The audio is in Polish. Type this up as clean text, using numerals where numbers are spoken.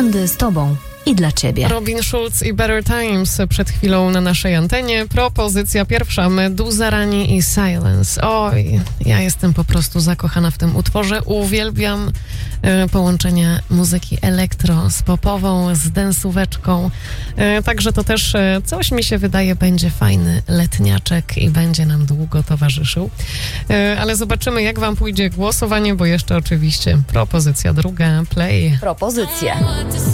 Weekendy z Tobą i dla Ciebie. Robin Schulz i Better Times przed chwilą na naszej antenie. Propozycja pierwsza, Meduza Rani i Silence. Oj, ja jestem po prostu zakochana w tym utworze. Uwielbiam połączenia muzyki elektro z popową, z densóweczką. Także to też coś mi się wydaje będzie fajny letniaczek i będzie nam długo towarzyszył. Ale zobaczymy, jak wam pójdzie głosowanie, bo jeszcze oczywiście propozycja druga, play. Propozycje.